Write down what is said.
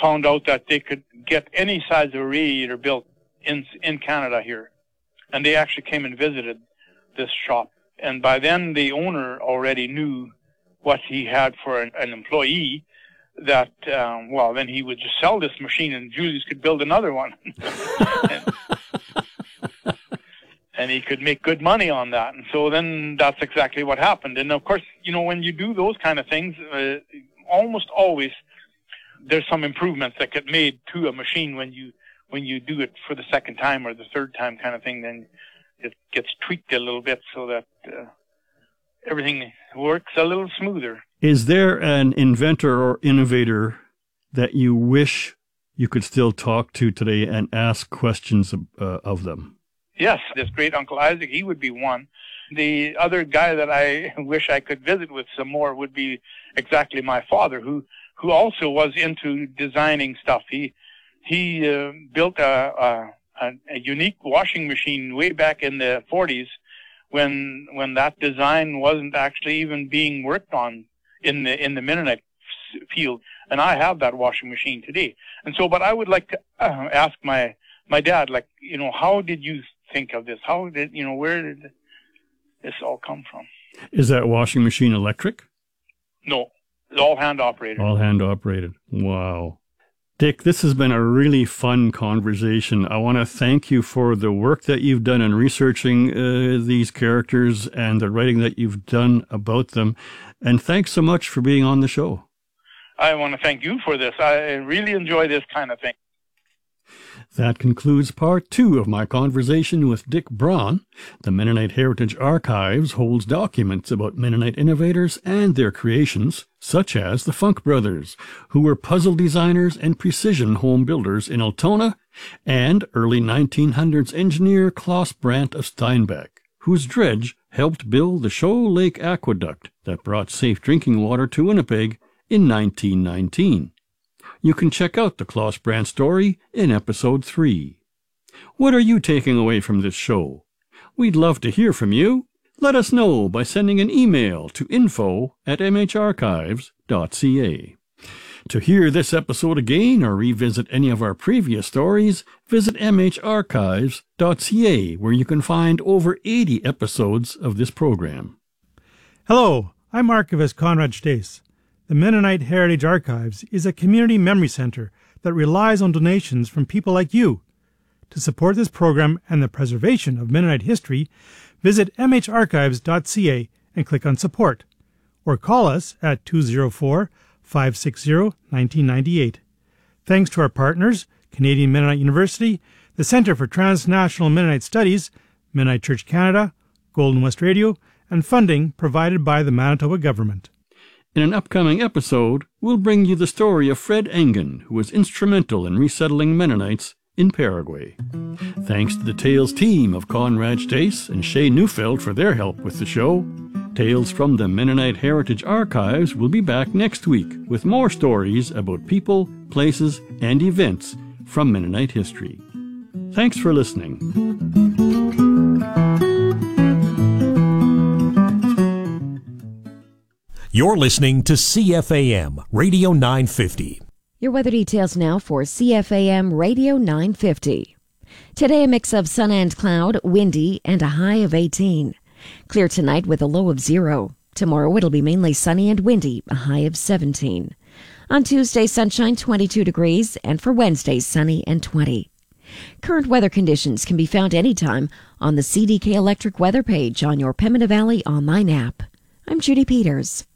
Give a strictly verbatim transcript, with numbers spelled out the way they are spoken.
found out that they could get any size of radiator built in in Canada here. And they actually came and visited this shop. And by then, the owner already knew what he had for an, an employee, that, um, well, then he would just sell this machine and Julius could build another one. and, and he could make good money on that. And so then that's exactly what happened. And of course, you know, when you do those kind of things, uh, almost always there's some improvements that get made to a machine when you when you do it for the second time or the third time kind of thing. Then it gets tweaked a little bit so that uh, everything works a little smoother. Is there an inventor or innovator that you wish you could still talk to today and ask questions of, uh, of them? Yes, this great Uncle Isaac, he would be one. The other guy that I wish I could visit with some more would be exactly my father, who, who also was into designing stuff. He he uh, built a, a, a unique washing machine way back in the forties when when that design wasn't actually even being worked on in the in the Mennonite field. And I have that washing machine today. And so, but I would like to uh, ask my my dad, like, you know, how did you think of this? How did, you know, where did this all come from? Is that washing machine electric? No, it's all hand operated. All hand operated. Wow. Dick, this has been a really fun conversation. I want to thank you for the work that you've done in researching uh, these characters and the writing that you've done about them. And thanks so much for being on the show. I want to thank you for this. I really enjoy this kind of thing. That concludes part two of my conversation with Dick Braun. The Mennonite Heritage Archives holds documents about Mennonite innovators and their creations, such as the Funk Brothers, who were puzzle designers and precision home builders in Altona, and early nineteen hundreds engineer Klaus Brandt of Steinbach, whose dredge helped build the Shoal Lake Aqueduct that brought safe drinking water to Winnipeg in nineteen nineteen. You can check out the Klaus Brandt story in episode three. What are you taking away from this show? We'd love to hear from you. Let us know by sending an email to info at m h archives dot c a. To hear this episode again or revisit any of our previous stories, visit m h archives dot c a, where you can find over eighty episodes of this program. Hello, I'm Archivist Conrad Stace. The Mennonite Heritage Archives is a community memory center that relies on donations from people like you. To support this program and the preservation of Mennonite history, visit m h archives dot c a and click on Support, or call us at two oh four, five six zero, one nine nine eight. Thanks to our partners, Canadian Mennonite University, the Centre for Transnational Mennonite Studies, Mennonite Church Canada, Golden West Radio, and funding provided by the Manitoba government. In an upcoming episode, we'll bring you the story of Fred Engen, who was instrumental in resettling Mennonites in Paraguay. Thanks to the Tales team of Conrad Stace and Shay Neufeld for their help with the show. Tales from the Mennonite Heritage Archives will be back next week with more stories about people, places, and events from Mennonite history. Thanks for listening. You're listening to C F A M Radio nine fifty. Your weather details now for C F A M Radio nine fifty. Today a mix of sun and cloud, windy, and a high of eighteen. Clear tonight with a low of zero. Tomorrow it'll be mainly sunny and windy, a high of seventeen. On Tuesday, sunshine, twenty-two degrees, and for Wednesday, sunny and twenty. Current weather conditions can be found anytime on the C D K Electric weather page on your Pembina Valley online app. I'm Judy Peters.